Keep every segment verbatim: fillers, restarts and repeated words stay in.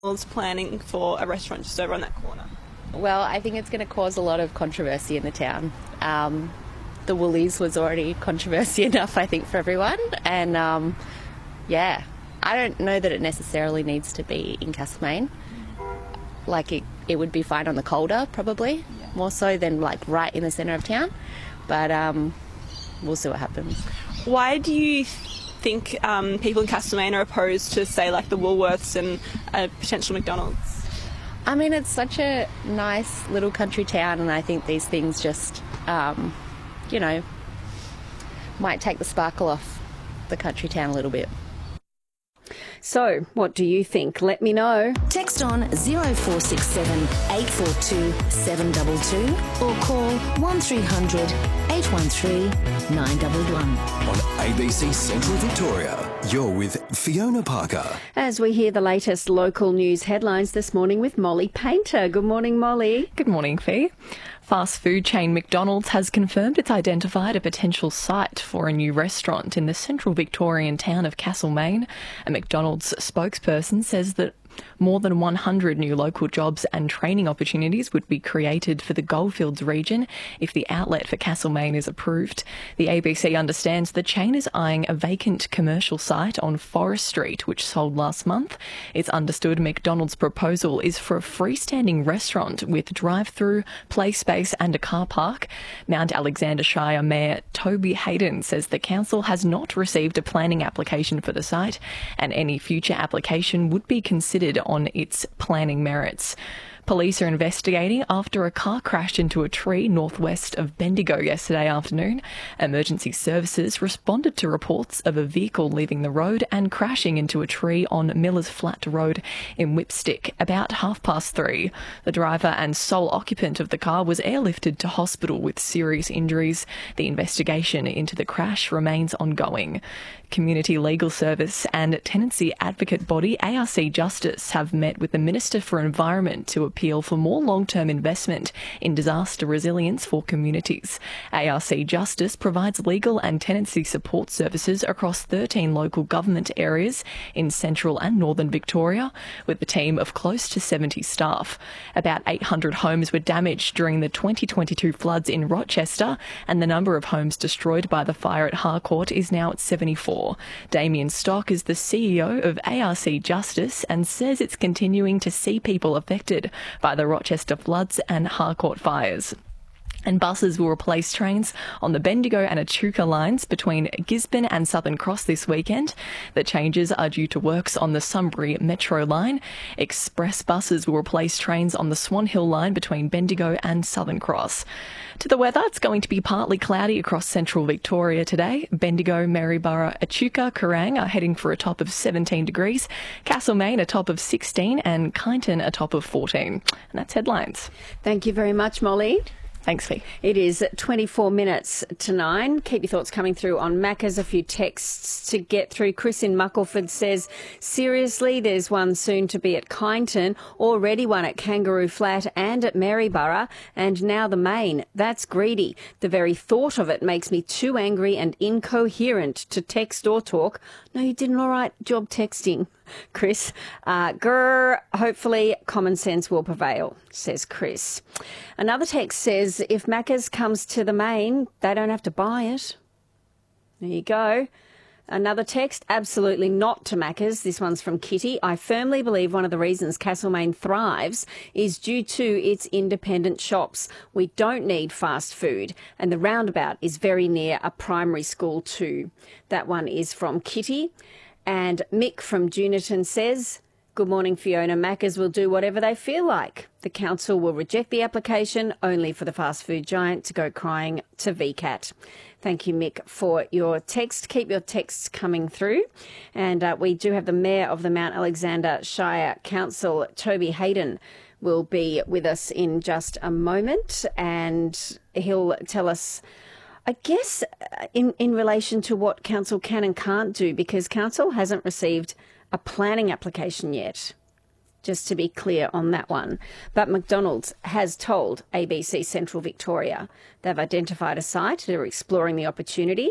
was planning for a restaurant just over on that corner? Well, I think it's going to cause a lot of controversy in the town. Um, the Woolies was already controversy enough, I think, for everyone. And, um, yeah, I don't know that it necessarily needs to be in Castlemaine. Like, it, it would be fine on the Calder, probably, yeah. More so than, like, right in the centre of town. But um, we'll see what happens. Why do you think um, people in Castlemaine are opposed to, say, like the Woolworths and a potential McDonald's? I mean, it's such a nice little country town, and I think these things just, um, you know, might take the sparkle off the country town a little bit. So, what do you think? Let me know. Text on zero four six seven, eight four two, seven two two or call one three hundred, eight one three, nine one one. On A B C Central Victoria, you're with Fiona Parker. As we hear the latest local news headlines this morning with Molly Painter. Good morning, Molly. Good morning, Fee. Fast food chain McDonald's has confirmed it's identified a potential site for a new restaurant in the central Victorian town of Castlemaine. A McDonald's spokesperson says that more than one hundred new local jobs and training opportunities would be created for the Goldfields region if the outlet for Castlemaine is approved. The A B C understands the chain is eyeing a vacant commercial site on Forest Street, which sold last month. It's understood McDonald's proposal is for a freestanding restaurant with drive-through, play space and a car park. Mount Alexander Shire Mayor Toby Hayden says the council has not received a planning application for the site, and any future application would be considered on its planning merits. Police are investigating after a car crashed into a tree northwest of Bendigo yesterday afternoon. Emergency services responded to reports of a vehicle leaving the road and crashing into a tree on Millers Flat Road in Whipstick about half past three. The driver and sole occupant of the car was airlifted to hospital with serious injuries. The investigation into the crash remains ongoing. Community Legal Service and tenancy advocate body A R C Justice have met with the Minister for Environment to appeal for more long-term investment in disaster resilience for communities. A R C Justice provides legal and tenancy support services across thirteen local government areas in central and northern Victoria, with a team of close to seventy staff. About eight hundred homes were damaged during the twenty twenty-two floods in Rochester, and the number of homes destroyed by the fire at Harcourt is now at seventy-four. Damien Stock is the C E O of A R C Justice and says it's continuing to see people affected by the Rochester floods and Harcourt fires. And buses will replace trains on the Bendigo and Echuca lines between Gisborne and Southern Cross this weekend. The changes are due to works on the Sunbury Metro line. Express buses will replace trains on the Swan Hill line between Bendigo and Southern Cross. To the weather, it's going to be partly cloudy across central Victoria today. Bendigo, Maryborough, Echuca, Kerrang are heading for a top of seventeen degrees, Castlemaine a top of sixteen and Kyneton a top of fourteen. And that's headlines. Thank you very much, Molly. Thanks, Fee. It is twenty-four minutes to nine. Keep your thoughts coming through on Macca's. A few texts to get through. Chris in Muckleford says, seriously, there's one soon to be at Kyneton, already one at Kangaroo Flat and at Maryborough, and now the main. That's greedy. The very thought of it makes me too angry and incoherent to text or talk. No, you did an all right job texting, Chris. Uh, grr, hopefully common sense will prevail, says Chris. Another text says, if Macca's comes to the main, they don't have to buy it. There you go. Another text, absolutely not to Macca's. This one's from Kitty. I firmly believe one of the reasons Castlemaine thrives is due to its independent shops. We don't need fast food, and the roundabout is very near a primary school too. That one is from Kitty. And Mick from Juniton says, good morning, Fiona. Macca's will do whatever they feel like. The council will reject the application only for the fast food giant to go crying to V CAT. Thank you, Mick, for your text. Keep your texts coming through. And uh, we do have the Mayor of the Mount Alexander Shire Council, Toby Hayden, will be with us in just a moment, and he'll tell us, I guess, in, in relation to what council can and can't do, because council hasn't received a planning application yet, just to be clear on that one. But McDonald's has told A B C Central Victoria they've identified a site. They're exploring the opportunity.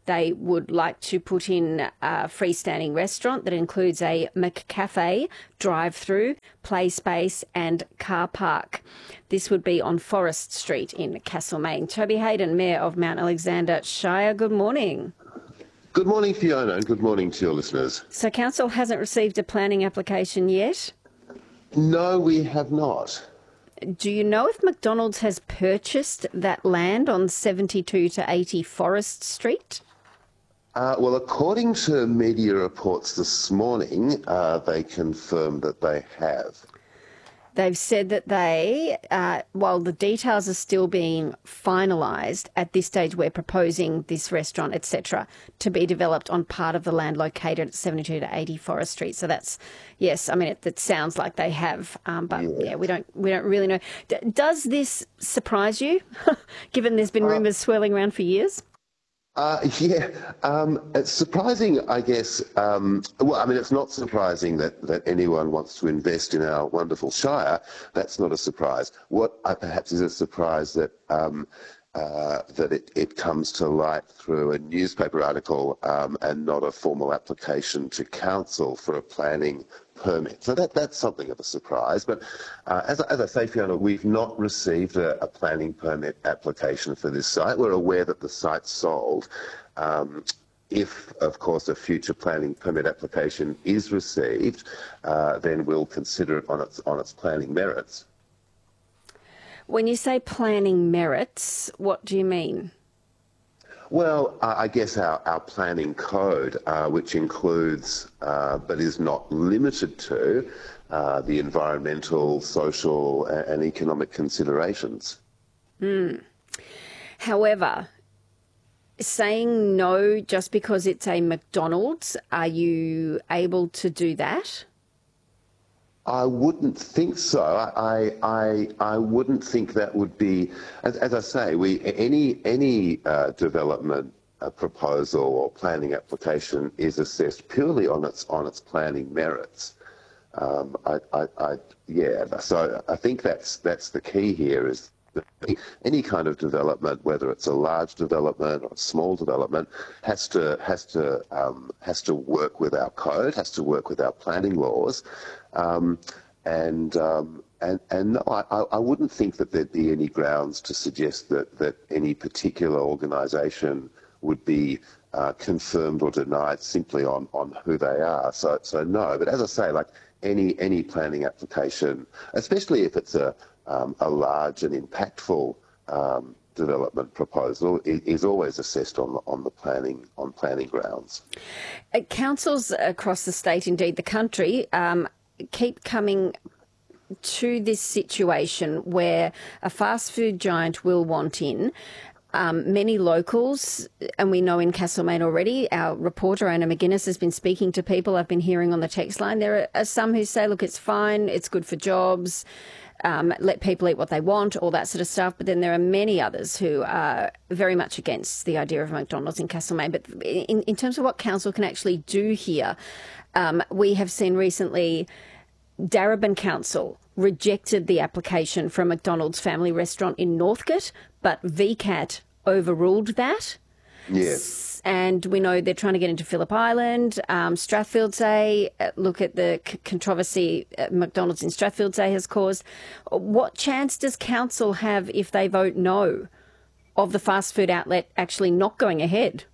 They would like to put in a freestanding restaurant that includes a McCafe, drive-through, play space and car park. This would be on Forest Street in Castlemaine. Toby Hayden, Mayor of Mount Alexander Shire, good morning. Good morning, Fiona, and good morning to your listeners. So Council hasn't received a planning application yet? No, we have not. Do you know if McDonald's has purchased that land on seventy-two to eighty Forest Street? Uh, well, according to media reports this morning, uh, they confirmed that they have. They've said that they, uh, while the details are still being finalised, at this stage we're proposing this restaurant, et cetera, to be developed on part of the land located at seventy-two to eighty Forest Street. So that's, yes, I mean, it, it sounds like they have, um, but yeah. yeah, we don't we don't really know. D- does this surprise you, given there's been uh, rumours swirling around for years? Uh, yeah, um, it's surprising, I guess. Um, well, I mean, it's not surprising that, that anyone wants to invest in our wonderful Shire. That's not a surprise. What uh, perhaps is a surprise that um, uh, that it, it comes to light through a newspaper article um, and not a formal application to council for a planning permit. So that that's something of a surprise. But uh, as, as I say, Fiona, we've not received a, a planning permit application for this site. We're aware that the site's sold. Um, if, of course, a future planning permit application is received, uh, then we'll consider it on its on its planning merits. When you say planning merits, what do you mean? Well, uh, I guess our, our planning code, uh, which includes uh, but is not limited to uh, the environmental, social and, and economic considerations. Mm. However, saying no just because it's a McDonald's, are you able to do that? I wouldn't think so. I I I wouldn't think that would be, as, as I say, we any any uh, development uh, proposal or planning application is assessed purely on its on its planning merits. Um, I, I, I yeah. So I think that's that's the key here is. Any kind of development, whether it's a large development or a small development, has to has to um, has to work with our code, has to work with our planning laws, um, and um, and and no, I, I wouldn't think that there'd be any grounds to suggest that that any particular organisation would be uh, confirmed or denied simply on on who they are. So so no, but as I say, like any any planning application, especially if it's a Um, a large and impactful um, development proposal is, is always assessed on the, on the planning on planning grounds. Uh, councils across the state, indeed the country, um, keep coming to this situation where a fast food giant will want in. Um, many locals, and we know in Castlemaine already, our reporter Anna McGuinness has been speaking to people. I've been hearing on the text line. There are some who say, look, it's fine, it's good for jobs, um, let people eat what they want, all that sort of stuff. But then there are many others who are very much against the idea of McDonald's in Castlemaine. But in, in terms of what council can actually do here, um, we have seen recently Darebin Council rejected the application for a McDonald's family restaurant in Northcote, but V CAT overruled that. Yes. And we know they're trying to get into Phillip Island. Um, Strathfieldsay, look at the c- controversy uh, McDonald's in Strathfieldsay has caused. What chance does council have if they vote no of the fast food outlet actually not going ahead?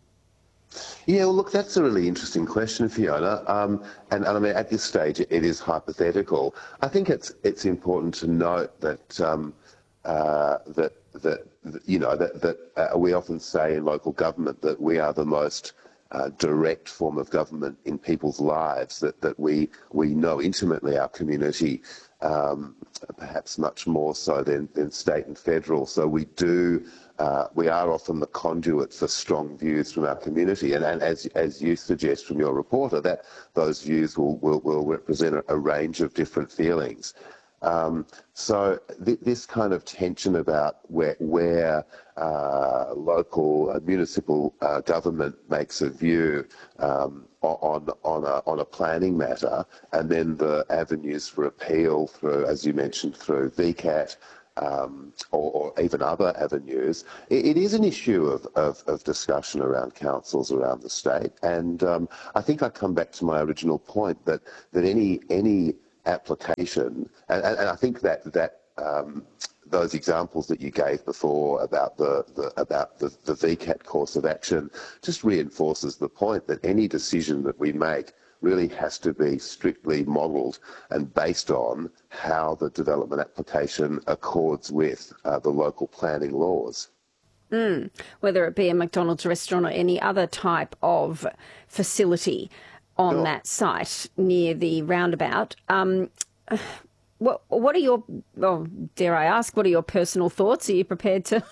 Yeah, well, look, that's a really interesting question, Fiona. Um, and, and I mean, at this stage, it is hypothetical. I think it's it's important to note that um, uh, that that you know that that uh, we often say in local government that we are the most uh, direct form of government in people's lives. That that we we know intimately our community, um, perhaps much more so than than state and federal. So we do. Uh, we are often the conduit for strong views from our community, and, and as as you suggest from your reporter, that those views will will, will represent a, a range of different feelings. Um, so th- this kind of tension about where where uh, local uh, municipal uh, government makes a view um, on on a on a planning matter, and then the avenues for appeal through, as you mentioned, through V CAT. um, or, or even other avenues, it, it is an issue of, of, of discussion around councils around the state. And um, I think I come back to my original point that that any any application, and, and I think that that um, those examples that you gave before about the, the about the, the V CAT course of action just reinforces the point that any decision that we make really has to be strictly modelled and based on how the development application accords with uh, the local planning laws. Mm. Whether it be a McDonald's restaurant or any other type of facility on Sure. that site near the roundabout. Um, what, what are your, well, dare I ask, what are your personal thoughts? Are you prepared to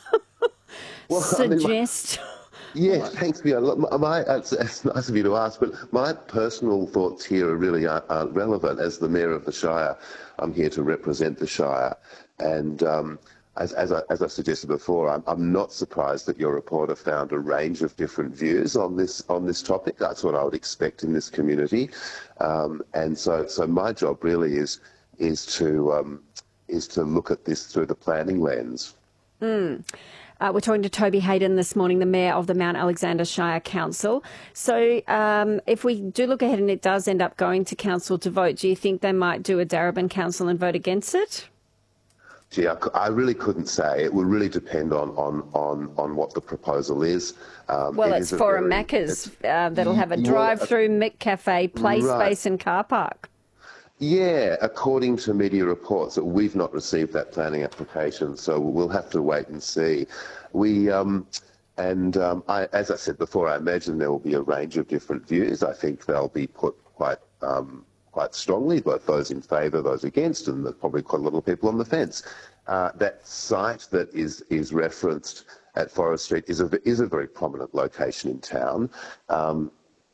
well, I mean, suggest... Yeah, thanks, Fiona. My, my, it's, it's nice of you to ask, but my personal thoughts here are really aren't, aren't relevant. As the Mayor of the Shire, I'm here to represent the Shire. And um, as, as, I, as I suggested before, I'm, I'm not surprised that your reporter found a range of different views on this on this topic. That's what I would expect in this community. Um, and so, so my job really is is to um, is to look at this through the planning lens. Mm. Uh, we're talking to Toby Hayden this morning, the Mayor of the Mount Alexander Shire Council. So um, if we do look ahead and it does end up going to Council to vote, do you think they might do a Darebin Council and vote against it? Gee, I, I really couldn't say. It will really depend on, on, on, on what the proposal is. Um, well, it it's is Forum very, Macca's uh, that'll have a well, drive-through McCafe, play right. space and car park. Yeah, according to media reports, we've not received that planning application, so we'll have to wait and see. We um, and um, I, as I said before, I imagine there will be a range of different views. I think they'll be put quite um, quite strongly, both those in favour, those against, and there's probably quite a lot of people on the fence. Uh, that site that is is referenced at Forest Street is a is a very prominent location in town. Um,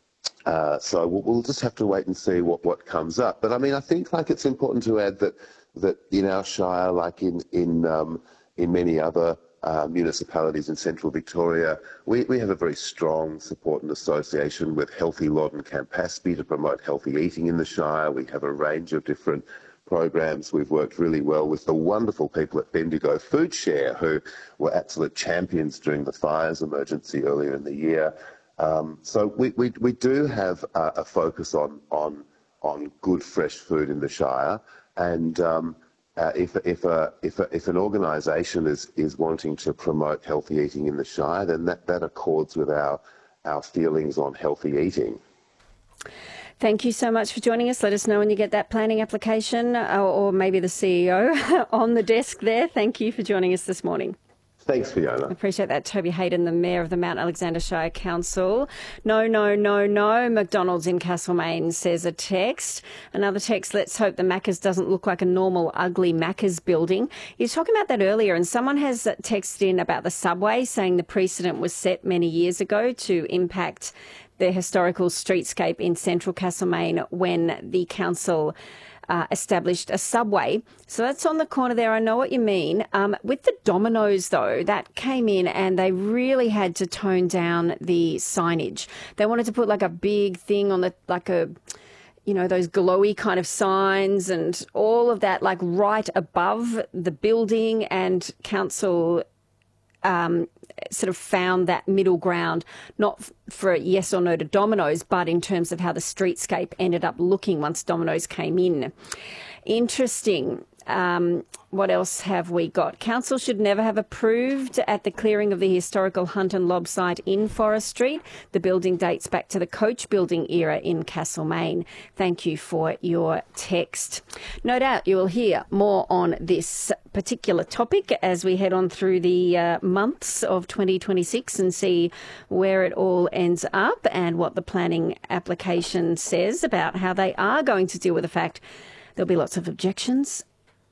Uh, so we'll, we'll just have to wait and see what, what comes up. But I mean, I think like it's important to add that that in our shire, like in in um, in many other uh, municipalities in central Victoria, we, we have a very strong support and association with Healthy Loddon Campaspe to promote healthy eating in the shire. We have a range of different programs. We've worked really well with the wonderful people at Bendigo Food Share, who were absolute champions during the fires emergency earlier in the year. Um, so we, we, we do have uh, a focus on, on, on good fresh food in the Shire, and um, uh, if, if, a, if, a, if an organisation is, is wanting to promote healthy eating in the Shire, then that, that accords with our, our feelings on healthy eating. Thank you so much for joining us. Let us know when you get that planning application, or, or maybe the C E O on the desk there. Thank you for joining us this morning. Thanks, Fiona. I appreciate that. Toby Hayden, the Mayor of the Mount Alexander Shire Council. No, no, no, no. McDonald's in Castlemaine, says a text. Another text, let's hope the Macca's doesn't look like a normal, ugly Macca's building. You were talking about that earlier, and someone has texted in about the subway, saying the precedent was set many years ago to impact the historical streetscape in central Castlemaine when the council Uh, established a subway. So that's on the corner there. I know what you mean. Um, with the Domino's, though, that came in and they really had to tone down the signage. They wanted to put like a big thing on the, like a, you know, those glowy kind of signs and all of that, like right above the building, and council Um, sort of found that middle ground, not f- for a yes or no to Domino's, but in terms of how the streetscape ended up looking once Domino's came in. Interesting. Um, what else have we got? Council should never have approved at the clearing of the historical Hunt and Lob site in Forest Street. The building dates back to the coach building era in Castlemaine. Thank you for your text. No doubt you will hear more on this particular topic as we head on through the uh, months of twenty twenty-six and see where it all ends up and what the planning application says about how they are going to deal with the fact there'll be lots of objections.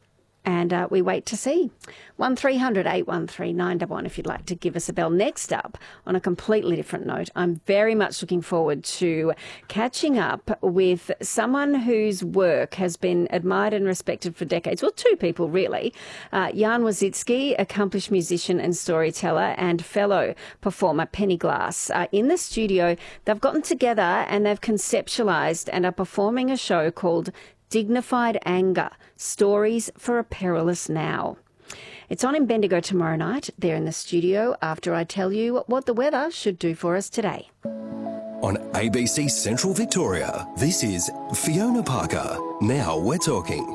And uh, we wait to see. one three hundred eight one three nine one one if you'd like to give us a bell. Next up, on a completely different note, I'm very much looking forward to catching up with someone whose work has been admired and respected for decades. Well, two people, really. Uh, Jan Wozicki, accomplished musician and storyteller, and fellow performer Penny Glass. Uh, in the studio, they've gotten together and they've conceptualised and are performing a show called Dignified Anger, Stories for a Perilous Now. It's on in Bendigo tomorrow night. They're in the studio after I tell you what the weather should do for us today. On A B C Central Victoria, this is Fiona Parker. Now we're talking.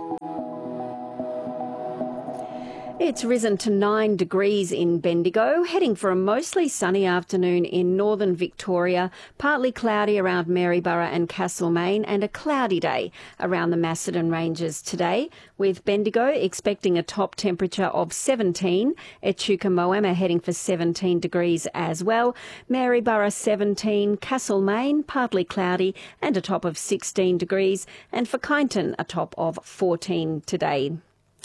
It's risen to nine degrees in Bendigo, heading for a mostly sunny afternoon in northern Victoria, partly cloudy around Maryborough and Castlemaine, and a cloudy day around the Macedon Ranges today, with Bendigo expecting a top temperature of seventeen, Echuca Moama heading for seventeen degrees as well, Maryborough seventeen, Castlemaine partly cloudy and a top of sixteen degrees, and for Kyneton a top of fourteen today.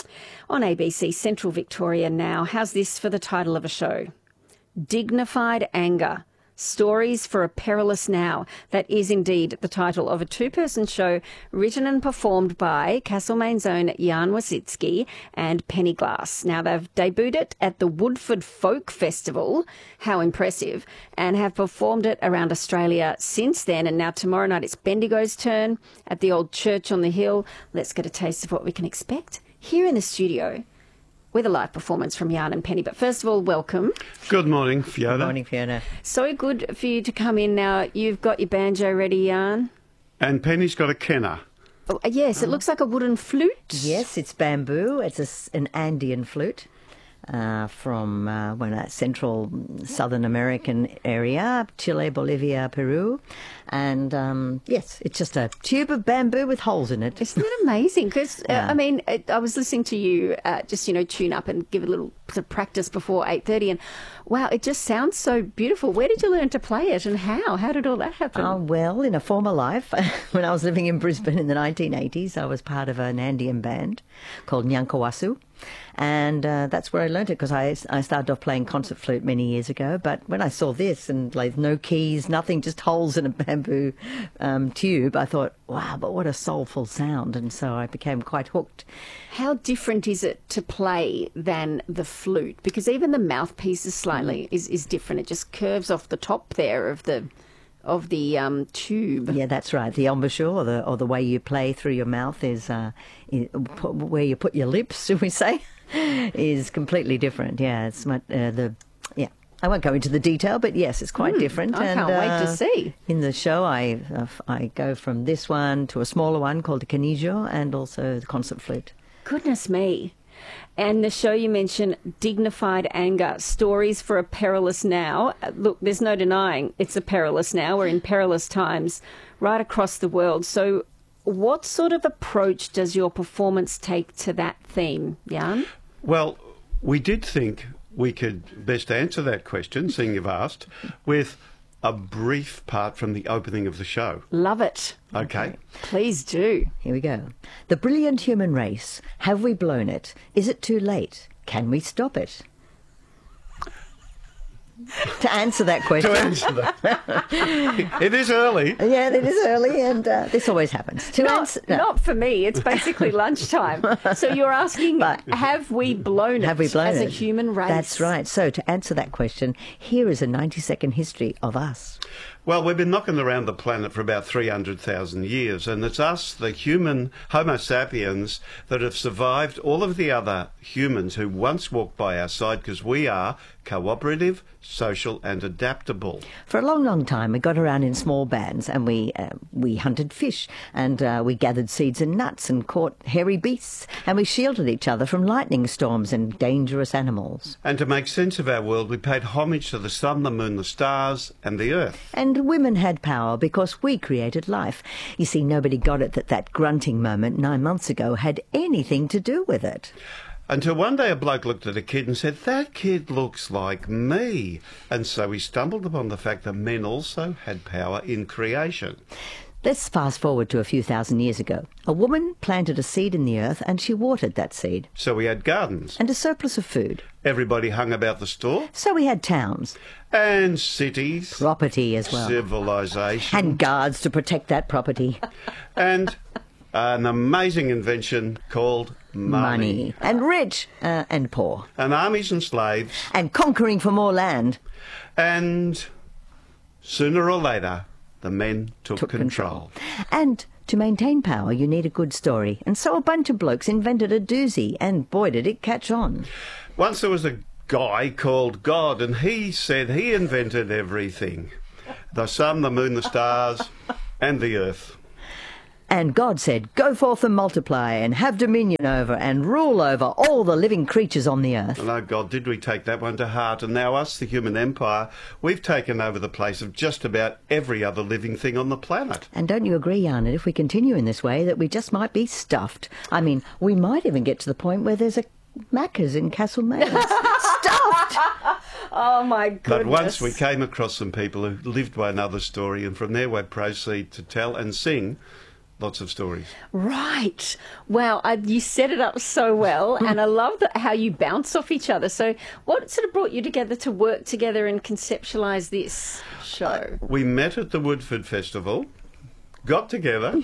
On A B C Central Victoria now, how's this for the title of a show? Dignified Anger. Stories for a Perilous Now. That is indeed the title of a two-person show written and performed by Castlemaine's own Jan Wasitsky and Penny Glass. Now, they've debuted it at the Woodford Folk Festival, how impressive, and have performed it around Australia since then. And now tomorrow night it's Bendigo's turn at the old church on the hill. Let's get a taste of what we can expect here in the studio with a live performance from Jan and Penny. But first of all, welcome. Good morning, Fiona. Good morning, Fiona. So good for you to come in now. You've got your banjo ready, Jan. And Penny's got a kenna. Oh, yes, it looks like a wooden flute. Yes, it's bamboo. It's a s an Andean flute uh, from uh, one uh, central Southern American area, Chile, Bolivia, Peru. And um, yes, it's just a tube of bamboo with holes in it. Isn't that amazing? Because, Yeah. uh, I mean, it, I was listening to you uh, just, you know, tune up and give a little sort of practice before eight thirty. And, wow, it just sounds so beautiful. Where did you learn to play it and how? How did all that happen? Oh, well, in a former life, when I was living in Brisbane in the nineteen eighties, I was part of an Andean band called Nyankawasu. And uh, that's where I learned it, because I, I started off playing concert flute many years ago. But when I saw this and like no keys, nothing, just holes in a bamboo um, tube, I thought, wow, but what a soulful sound. And so I became quite hooked. How different is it to play than the flute? Because even the mouthpiece is slightly is, is different. It just curves off the top there of the of the um, tube. Yeah, that's right. The embouchure, or the, or the way you play through your mouth, is uh, i- pu- where you put your lips, should we say, is completely different. Yeah, it's much, uh, the yeah. I won't go into the detail, but yes, it's quite Mm, different. I and, can't wait to uh, see. In the show, I uh, f- I go from this one to a smaller one called the canijo, and also the concert flute. Goodness me. And the show you mentioned, Dignified Anger, Stories for a Perilous Now. Uh, Look, there's no denying it's a perilous now. We're in perilous times right across the world. So what sort of approach does your performance take to that theme, Jan? Well, we did think we could best answer that question, seeing you've asked, with a brief part from the opening of the show. Love it. Okay. Please do. Here we go. The brilliant human race. Have we blown it? Is it too late? Can we stop it? To answer that question. To answer that. It is early. Yeah, it is early, and uh, this always happens. To Not, answer, no. not for me. It's basically lunchtime. So you're asking, But- have we blown it Have we blown as it? a human race? That's right. So to answer that question, here is a ninety-second history of us. Well, we've been knocking around the planet for about three hundred thousand years, and it's us, the human Homo sapiens, that have survived all of the other humans who once walked by our side, because we are cooperative, social and adaptable. For a long, long time, we got around in small bands, and we uh, we hunted fish, and uh, we gathered seeds and nuts, and caught hairy beasts, and we shielded each other from lightning storms and dangerous animals. And to make sense of our world, we paid homage to the sun, the moon, the stars and the earth. And women had power because we created life. You see, nobody got it that that grunting moment nine months ago had anything to do with it. Until one day a bloke looked at a kid and said, "That kid looks like me." And so he stumbled upon the fact that men also had power in creation. Let's fast forward to a few thousand years ago. A woman planted a seed in the earth and she watered that seed. So we had gardens. And a surplus of food. Everybody hung about the store. So we had towns. And cities. Property as well. Civilization. And guards to protect that property. And an amazing invention called money. And rich uh, and poor. And armies and slaves. And conquering for more land. And sooner or later, the men took, Took control. control. And To maintain power, you need a good story. And so a bunch of blokes invented a doozy, and boy, did it catch on. Once there was a guy called God, and he said he invented everything. The sun, the moon, the stars, and the earth. And God said, go forth and multiply, and have dominion over, and rule over all the living creatures on the earth. And oh God, did we take that one to heart. And now us, the human empire, we've taken over the place of just about every other living thing on the planet. And don't you agree, Jan, that if we continue in this way, that we just might be stuffed? I mean, we might even get to the point where there's a Macca's in Castlemaine. Stuffed! Oh, my goodness. But once we came across some people who lived by another story, and from there we proceed to tell and sing lots of stories. Right. Wow, I, you set it up so well, and I love the, how you bounce off each other. So what sort of brought you together to work together and conceptualise this show? We met at the Woodford Festival, got together,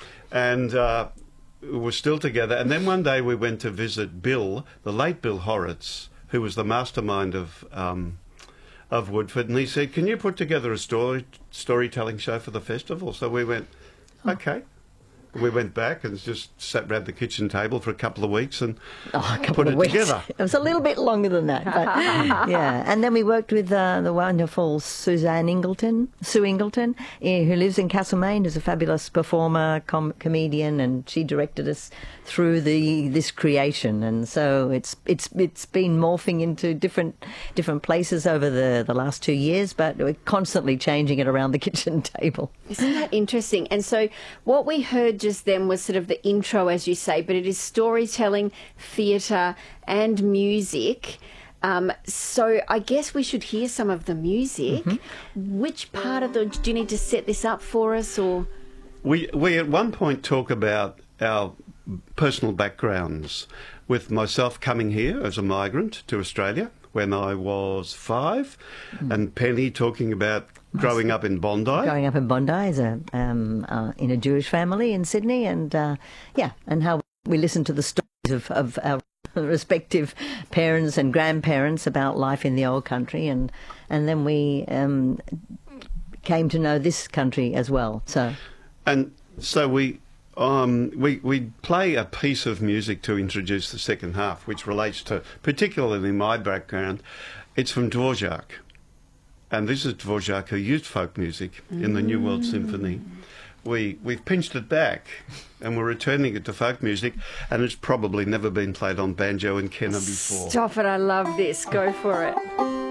and uh, were still together. And then one day we went to visit Bill, the late Bill Horitz, who was the mastermind of um, of Woodford. And he said, can you put together a story storytelling show for the festival? So we went, okay. We went back and just sat round the kitchen table for a couple of weeks and oh, a couple put of it weeks. together. It was a little bit longer than that, but yeah. And then we worked with uh, the wonderful Suzanne Ingleton, Sue Ingleton, eh, who lives in Castlemaine, is a fabulous performer, com- comedian, and she directed us through the this creation. And so it's it's it's been morphing into different different places over the, the last two years, but we're constantly changing it around the kitchen table. Isn't that interesting? And so what we heard just then was sort of the intro, as you say, but it is storytelling, theatre and music. Um, so I guess we should hear some of the music. Mm-hmm. Which part of the... Do you need to set this up for us, or...? We, we at one point talk about our personal backgrounds, with myself coming here as a migrant to Australia when I was five, mm. and Penny talking about growing up in Bondi. Growing up in Bondi as a, um, uh, in a Jewish family in Sydney, and uh, yeah, and how we listened to the stories of, of our respective parents and grandparents about life in the old country, and and then we um, came to know this country as well. So, and so we. Um, we we play a piece of music to introduce the second half, which relates to, particularly my background. It's from Dvorak, and this is Dvorak who used folk music in the New World Symphony. We we've pinched it back, and we're returning it to folk music, and it's probably never been played on banjo and kenna before. Stop it! I love this. Go for it.